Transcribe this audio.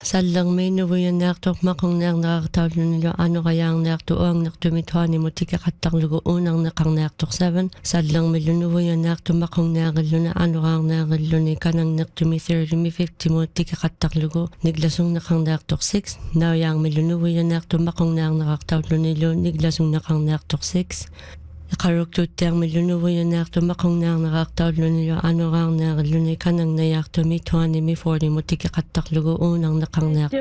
Sallang may nubuyan naktok makong nang nakakatawlo nilo ano kaya ang naktuang naktumituani mo tika katang lugo unang nakang naktok 7. Sallang may lunubuyan nakto makong nakalo na ano kang nakalo ni kanang naktumi 30 mi 50 mo tika katang lugo niglasong nakang naktok 6. Now yang may lunubuyan nakto makong nang nakakatawlo nilo niglasong nakang naktok 6. Nakarugtut tiyang milunubo yung nakto makong nang nakakatawlo nilo ano kang nakalunay ka nang nayakto mi 20 mi 40 mo tika kataklugo unang nakang nakto.